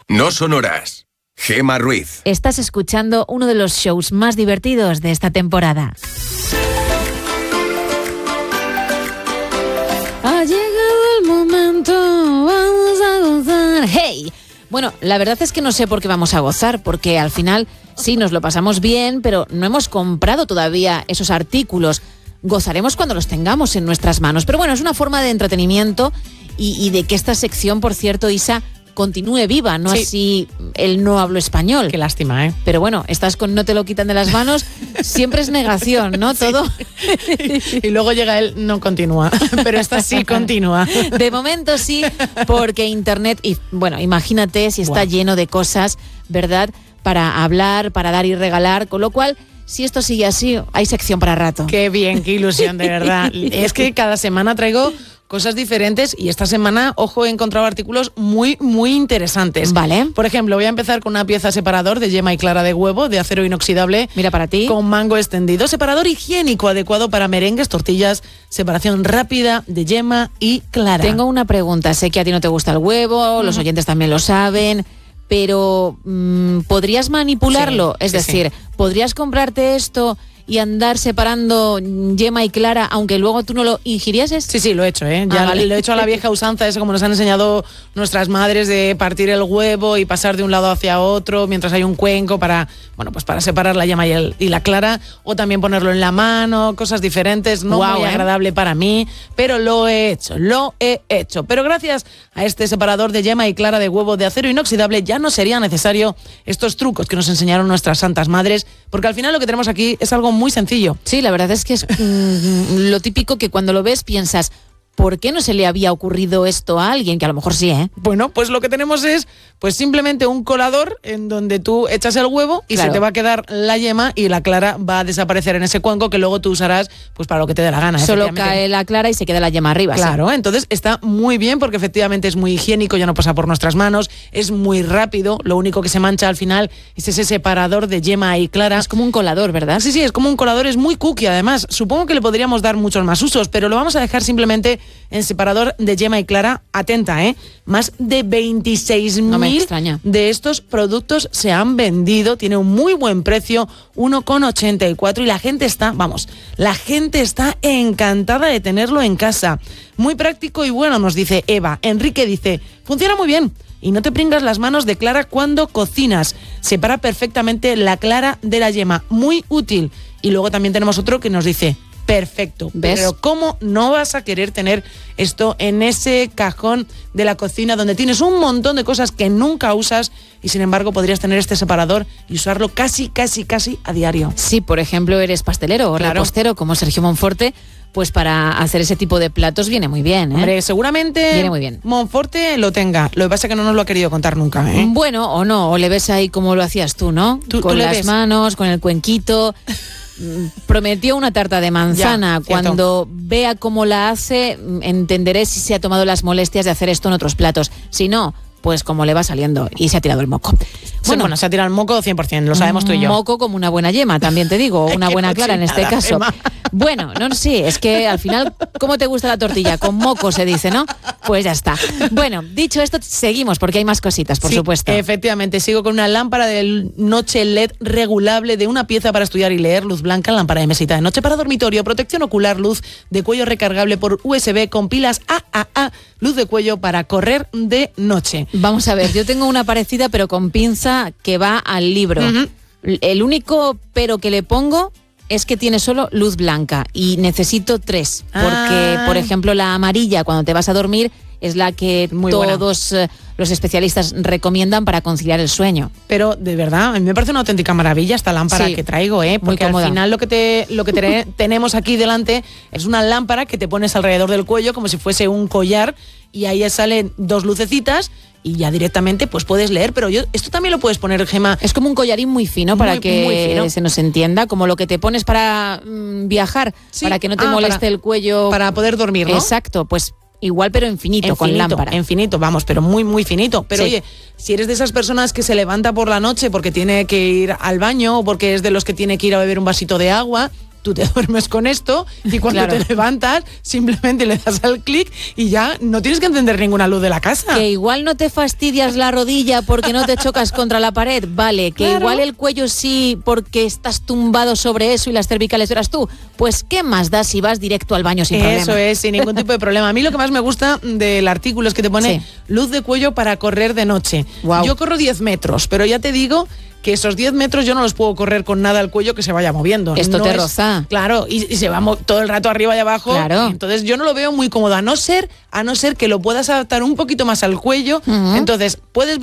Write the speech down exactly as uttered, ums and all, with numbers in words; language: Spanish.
No sonoras. Gemma Ruiz. Estás escuchando uno de los shows más divertidos de esta temporada. Ha llegado el momento, vamos a gozar. ¡Hey! Bueno, la verdad es que no sé por qué vamos a gozar, porque al final sí nos lo pasamos bien, pero no hemos comprado todavía esos artículos. Gozaremos cuando los tengamos en nuestras manos. Pero bueno, es una forma de entretenimiento y, y de que esta sección, por cierto, Isa, continúe viva, no sí. Así el no hablo español. Qué lástima, ¿eh? Pero bueno, estás con no te lo quitan de las manos, siempre es negación, ¿no? Sí. Todo. Y luego llega él, no continúa, pero esta sí continúa. De momento sí, porque internet, y bueno, imagínate si está wow. lleno de cosas, ¿verdad? Para hablar, para dar y regalar, con lo cual, si esto sigue así, hay sección para rato. Qué bien, qué ilusión, de verdad. Es que cada semana traigo cosas diferentes y esta semana, ojo, he encontrado artículos muy, muy interesantes. Vale. Por ejemplo, voy a empezar con una pieza separador de yema y clara de huevo de acero inoxidable. Mira para ti. Con mango extendido. Separador higiénico adecuado para merengues, tortillas. Separación rápida de yema y clara. Tengo una pregunta. Sé que a ti no te gusta el huevo, mm. los oyentes también lo saben, pero mmm, ¿podrías manipularlo? Sí, es sí, decir, sí. ¿podrías comprarte esto y andar separando yema y clara, aunque luego tú no lo ingirieses? Sí, sí, lo he hecho, ¿eh? Ya ah, vale. Lo he hecho a la vieja usanza, eso como nos han enseñado nuestras madres, de partir el huevo y pasar de un lado hacia otro mientras hay un cuenco para, bueno, pues para separar la yema y, el, y la clara, o también ponerlo en la mano, cosas diferentes, no wow, muy ¿eh? agradable para mí, pero lo he hecho, lo he hecho. Pero gracias a este separador de yema y clara de huevo de acero inoxidable ya no sería necesario estos trucos que nos enseñaron nuestras santas madres, porque al final lo que tenemos aquí es algo muy sencillo. Sí, la verdad es que es mm, lo típico que cuando lo ves piensas, ¿por qué no se le había ocurrido esto a alguien? Que a lo mejor sí, ¿eh? Bueno, pues lo que tenemos es pues simplemente un colador en donde tú echas el huevo y claro. se te va a quedar la yema y la clara va a desaparecer en ese cuenco que luego tú usarás pues para lo que te dé la gana. Solo cae la clara y se queda la yema arriba. Claro, sí. Entonces está muy bien porque efectivamente es muy higiénico, ya no pasa por nuestras manos, es muy rápido, lo único que se mancha al final es ese separador de yema y clara. Es como un colador, ¿verdad? Sí, sí, es como un colador, es muy cookie además. Supongo que le podríamos dar muchos más usos, pero lo vamos a dejar simplemente en separador de yema y clara. Atenta, ¿eh? Más de veintiséis mil de estos productos se han vendido, tiene un muy buen precio, uno con ochenta y cuatro, y la gente está, vamos, la gente está encantada de tenerlo en casa. Muy práctico y bueno, nos dice Eva. Enrique dice, funciona muy bien. Y no te pringas las manos de clara cuando cocinas. Separa perfectamente la clara de la yema. Muy útil. Y luego también tenemos otro que nos dice, perfecto. ¿Ves? Pero ¿cómo no vas a querer tener esto en ese cajón de la cocina donde tienes un montón de cosas que nunca usas y sin embargo podrías tener este separador y usarlo casi, casi, casi a diario? Sí, por ejemplo, eres pastelero o claro. repostero como Sergio Monforte, pues para hacer ese tipo de platos viene muy bien, ¿eh? Hombre, seguramente viene muy bien. Monforte lo tenga. Lo que pasa es que no nos lo ha querido contar nunca, ¿eh? Bueno, o no, o le ves ahí como lo hacías tú, ¿no? ¿Tú, con tú las ves? manos, con el cuenquito. Prometió una tarta de manzana. Ya, cuando vea cómo la hace, entenderé si se ha tomado las molestias de hacer esto en otros platos. Si no, pues como le va saliendo y se ha tirado el moco. Bueno, bueno, se ha tirado el moco cien por ciento, lo sabemos tú y yo. Moco como una buena yema, también te digo, una buena clara en este caso. Gema. Bueno, no sí, es que al final, ¿cómo te gusta la tortilla? Con moco se dice, ¿no? Pues ya está. Bueno, dicho esto, seguimos porque hay más cositas, por sí, supuesto. Efectivamente, sigo con una lámpara de noche L E D regulable de una pieza para estudiar y leer, luz blanca, lámpara de mesita de noche para dormitorio, protección ocular, luz de cuello recargable por U S B con pilas A A A, luz de cuello para correr de noche. Vamos a ver, yo tengo una parecida pero con pinza que va al libro. Uh-huh. El único pero que le pongo es que tiene solo luz blanca y necesito tres, porque ah. por ejemplo la amarilla cuando te vas a dormir es la que Muy todos eh, los especialistas recomiendan para conciliar el sueño. Pero de verdad, a mí me parece una auténtica maravilla esta lámpara sí, que traigo, ¿eh? Porque al final lo que te lo que te, tenemos aquí delante es una lámpara que te pones alrededor del cuello como si fuese un collar y ahí salen dos lucecitas y ya directamente pues puedes leer, pero yo esto también lo puedes poner, Gemma. Es como un collarín muy fino para muy, que muy fino. Se nos entienda, como lo que te pones para mmm, viajar, sí. para que no te ah, moleste para, el cuello. Para poder dormir, ¿no? Exacto, pues igual pero infinito, infinito con lámpara. Infinito, vamos, pero muy, muy finito. Pero sí. Oye, si eres de esas personas que se levanta por la noche porque tiene que ir al baño o porque es de los que tiene que ir a beber un vasito de agua, tú te duermes con esto y cuando Claro. te levantas simplemente le das al clic y ya no tienes que encender ninguna luz de la casa. Que igual no te fastidias la rodilla porque no te chocas contra la pared, vale. Que Claro. igual el cuello sí porque estás tumbado sobre eso y las cervicales eras tú. Pues ¿qué más da si vas directo al baño sin problema? Eso es, sin ningún tipo de problema. A mí lo que más me gusta del artículo es que te pone Sí. luz de cuello para correr de noche. Guau. Yo corro diez metros, pero ya te digo que esos diez metros yo no los puedo correr con nada al cuello que se vaya moviendo. Esto No te es- roza. Claro, y, y se va mo- todo el rato arriba y abajo. Claro. Entonces yo no lo veo muy cómodo, a no ser, a no ser que lo puedas adaptar un poquito más al cuello. Ujú. Entonces puedes